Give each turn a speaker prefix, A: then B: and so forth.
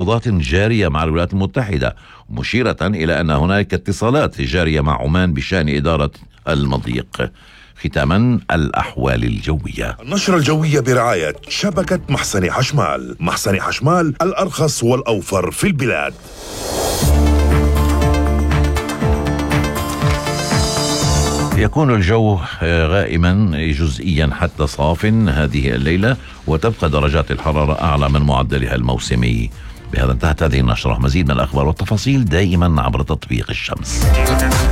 A: مفاوضات جارية مع الولايات المتحدة، مشيرة إلى أن هناك اتصالات جارية مع عمان بشأن إدارة المضيق. ختاما، الأحوال الجوية.
B: النشرة الجوية برعاية شبكة محسن حشمال. محسن حشمال، الأرخص والأوفر في البلاد.
A: يكون الجو غائما جزئيا حتى صاف هذه الليلة، وتبقى درجات الحرارة أعلى من معدلها الموسمي. بهذا انتهت هذه النشرة. مزيد من الأخبار والتفاصيل دائما عبر تطبيق الشمس.